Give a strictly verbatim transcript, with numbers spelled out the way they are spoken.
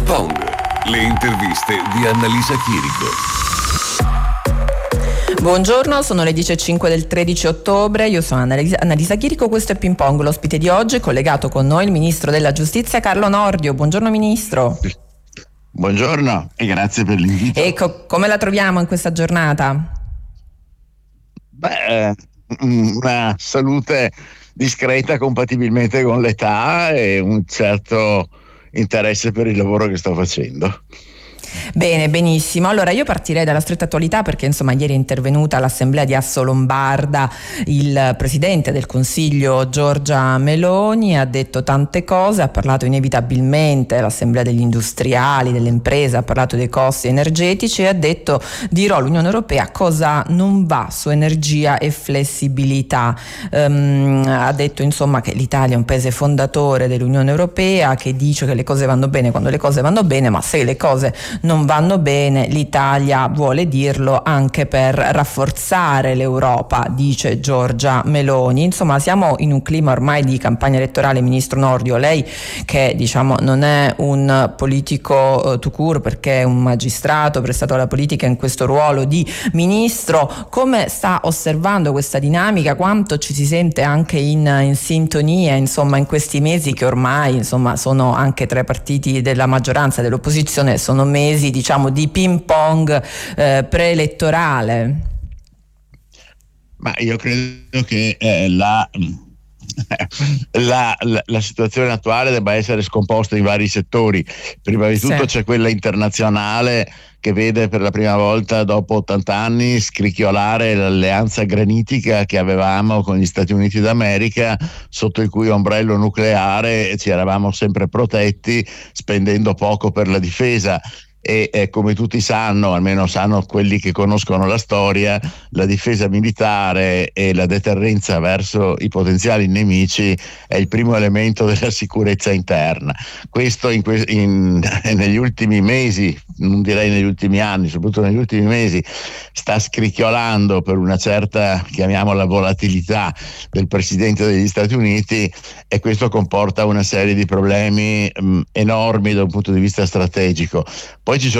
Pong, le interviste di Annalisa Chirico. Buongiorno, sono le dieci e cinque del tredici ottobre, io sono Annalisa, Annalisa Chirico, questo è Ping Pong. L'ospite di oggi è collegato con noi il Ministro della Giustizia Carlo Nordio. Buongiorno Ministro. Buongiorno e grazie per l'invito. Ecco, come la troviamo in questa giornata? Beh, una salute discreta compatibilmente con l'età e un certo interesse per il lavoro che sto facendo. Bene, benissimo. Allora io partirei dalla stretta attualità perché insomma ieri è intervenuta all'Assemblea di Assolombarda il Presidente del Consiglio Giorgia Meloni, ha detto tante cose, ha parlato inevitabilmente dell'Assemblea degli industriali, delle imprese, ha parlato dei costi energetici e ha detto dirò all'Unione Europea cosa non va su energia e flessibilità. Um, ha detto insomma che l'Italia è un paese fondatore dell'Unione Europea che dice che le cose vanno bene quando le cose vanno bene, ma se le cose non vanno bene l'Italia vuole dirlo anche per rafforzare l'Europa, dice Giorgia Meloni. Insomma siamo in un clima ormai di campagna elettorale. Ministro Nordio, lei che diciamo non è un politico uh, tout court perché è un magistrato prestato alla politica in questo ruolo di ministro, come sta osservando questa dinamica? Quanto ci si sente anche in, in sintonia insomma in questi mesi che ormai insomma sono anche tra i partiti della maggioranza e dell'opposizione, sono mesi diciamo di ping pong eh, preelettorale? Ma io credo che eh, la, la, la, la situazione attuale debba essere scomposta in vari settori. Prima di tutto sì. C'è quella internazionale che vede per la prima volta dopo ottanta anni scricchiolare l'alleanza granitica che avevamo con gli Stati Uniti d'America, sotto il cui ombrello nucleare ci eravamo sempre protetti spendendo poco per la difesa. E eh, come tutti sanno, almeno sanno quelli che conoscono la storia, la difesa militare e la deterrenza verso i potenziali nemici è il primo elemento della sicurezza interna. Questo in que- in, negli ultimi mesi, non direi negli ultimi anni, soprattutto negli ultimi mesi, sta scricchiolando per una certa, chiamiamola, volatilità del Presidente degli Stati Uniti, e questo comporta una serie di problemi mh, enormi da un punto di vista strategico. Poi ci sono